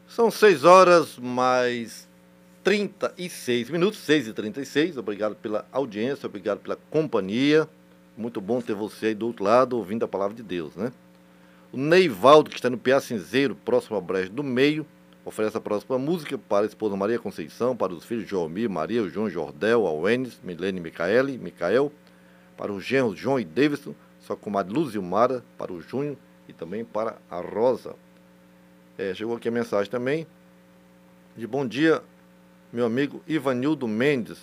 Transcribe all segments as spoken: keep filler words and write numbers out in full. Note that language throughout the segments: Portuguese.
São seis horas mais trinta e seis minutos, seis e trinta e seis. Obrigado pela audiência, obrigado pela companhia. Muito bom ter você aí do outro lado ouvindo a palavra de Deus, né? O Neivaldo, que está no Piá Cinzeiro, próximo ao Brejo do Meio, oferece a próxima música para a esposa Maria Conceição, para os filhos Joalmir, Maria, o João Jordel, Alwenes, Milene e Micaele, Micael, para os genros João e Davidson, sua comadre Luzilmara, para o Júnior e também para a Rosa. É, chegou aqui a mensagem também de bom dia, meu amigo Ivanildo Mendes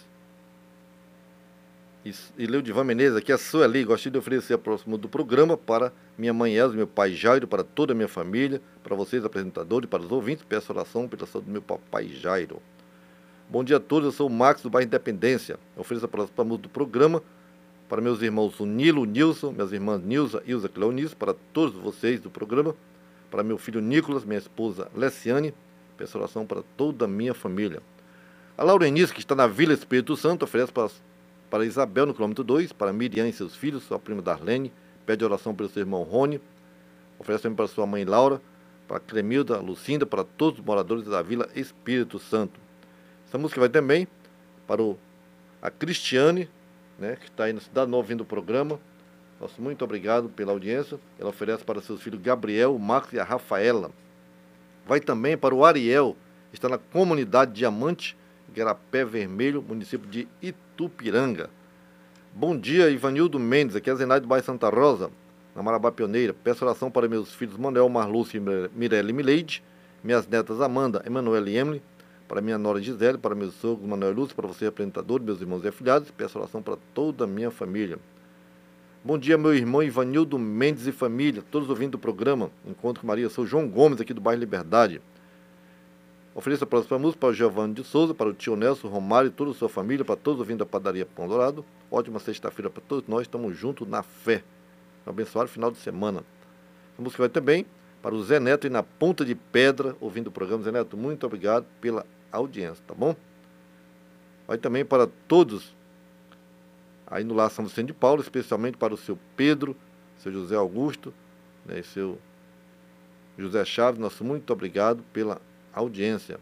e, e Leudivan Menezes, aqui é a Sueli. Gostaria de oferecer a próxima do programa para minha mãe Elza, meu pai Jairo, para toda a minha família, para vocês apresentadores, para os ouvintes. Peço oração pela saúde do meu papai Jairo. Bom dia a todos, eu sou o Max do bairro Independência. Eu ofereço a próxima do programa para meus irmãos o Nilo, o Nilson, minhas irmãs Nilza, Ilza, Cleonice, para todos vocês do programa, para meu filho Nicolas, minha esposa Leciane. Peço oração para toda a minha família. A Laurenice, que está na Vila Espírito Santo, oferece para, para Isabel no quilômetro dois, para Miriam e seus filhos, sua prima Darlene, pede oração pelo seu irmão Rony, oferece também para sua mãe Laura, para Cremilda, Lucinda, para todos os moradores da Vila Espírito Santo. Essa música vai também para o, a Cristiane, né, que está aí na Cidade Nova ouvindo o programa. Nosso muito obrigado pela audiência. Ela oferece para seus filhos Gabriel, o Marcos e a Rafaela. Vai também para o Ariel, que está na comunidade Diamante, Garapé Vermelho, município de Itupiranga. Bom dia, Ivanildo Mendes, aqui é a Zenaide do bairro Santa Rosa, na Marabá Pioneira. Peço oração para meus filhos Manuel, Marlúcio, Mirelle e Mileide, minhas netas Amanda, Emanuela e Emily, para minha nora Gisele, para meus sogros Manuel e Lúcio, para você apresentador, meus irmãos e afilhados. Peço oração para toda a minha família. Bom dia, meu irmão Ivanildo Mendes e família, todos ouvindo o programa Encontro com Maria. Sou João Gomes, aqui do bairro Liberdade. Ofereço a próxima música para o Giovanni de Souza, para o tio Nelson, Romário e toda a sua família, para todos ouvindo a padaria Pão Dourado. Ótima sexta-feira para todos nós, estamos juntos na fé. Um abençoado final de semana. A música vai também para o Zé Neto e na Ponta de Pedra, ouvindo o programa. Zé Neto, muito obrigado pela audiência, tá bom? Vai também para todos aí no Lar São Vicente de Paulo, especialmente para o seu Pedro, seu José Augusto, né, e seu José Chaves. Nosso muito obrigado pela audiência.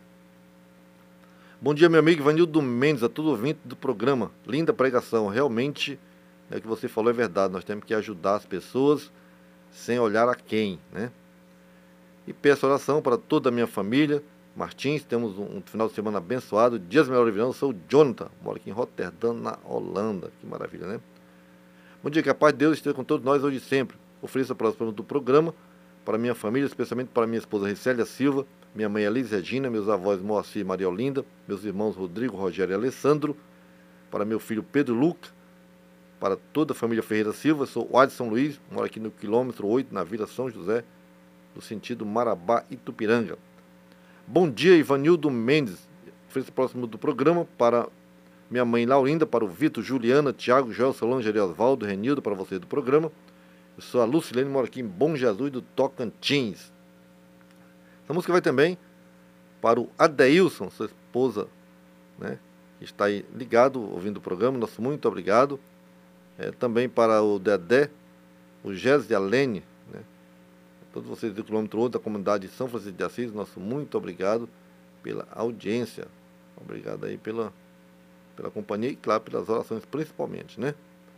Bom dia, meu amigo Ivanildo Mendes, a todo ouvinte do programa. Linda pregação, realmente, né, o que você falou é verdade. Nós temos que ajudar as pessoas sem olhar a quem, né? E peço oração para toda a minha família. Martins, temos um, um final de semana abençoado. Dias melhor de verão, eu sou o Jonathan, moro aqui em Roterdã, na Holanda. Que maravilha, né? Bom dia, que a paz de Deus esteja com todos nós hoje e sempre. Ofereço a próxima do programa para minha família, especialmente para minha esposa Ricélia Silva, minha mãe Elise Regina, meus avós Moacir e Maria Olinda, meus irmãos Rodrigo, Rogério e Alessandro, para meu filho Pedro Luca, para toda a família Ferreira Silva. Sou o Adson Luiz, moro aqui no quilômetro oito, na Vila São José, no sentido Marabá e Tupiranga. Bom dia, Ivanildo Mendes. Ofereço o próximo do programa para minha mãe Laurinda, para o Vitor, Juliana, Tiago, Joel, Solange, Osvaldo, Renildo, para você do programa. Eu sou a Lucilene, moro aqui em Bom Jesus do Tocantins. Essa música vai também para o Adeilson, sua esposa, né, que está aí ligado, ouvindo o programa. Nosso muito obrigado. É, também para o Dedé, o Gés e a Lene, né, todos vocês do quilômetro oito da comunidade de São Francisco de Assis. Nosso muito obrigado pela audiência. Obrigado aí pela, pela companhia e, claro, pelas orações principalmente, né?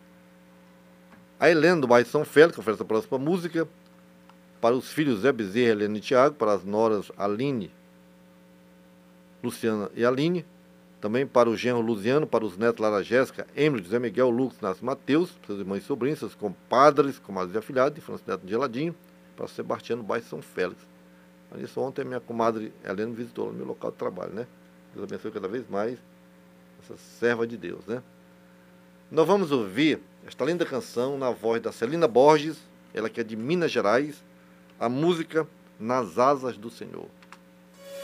A Helena do bairro São Félix oferece a próxima música para os filhos Zé Bezerra, Helena e Tiago, para as noras Aline, Luciana e Aline, também para o genro Luziano, para os netos Lara Jéssica, Emílio, José Miguel, Lucas, Nácio Mateus, seus irmãos e sobrinhos, seus compadres, comadres e afilhados, de Francisco Neto de Geladinho, para o Sebastião do bairro São Félix. Isso ontem minha comadre Helena me visitou no meu local de trabalho, né? Deus abençoe cada vez mais essa serva de Deus, né? Nós vamos ouvir esta linda canção na voz da Celina Borges, ela que é de Minas Gerais, a música Nas Asas do Senhor.